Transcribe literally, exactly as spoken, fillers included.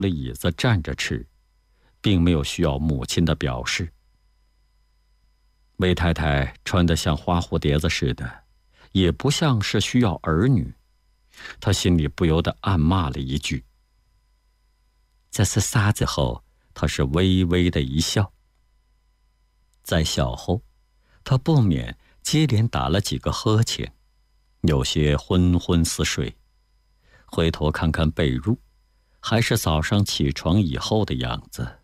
了椅子站着吃，并没有需要母亲的表示。魏太太穿得像花蝴蝶子似的，也不像是需要儿女，她心里不由得暗骂了一句。这是沙子后，她是微微的一笑。在笑后，她不免接连打了几个呵欠，有些昏昏似睡。回头看看被褥，还是早上起床以后的样子。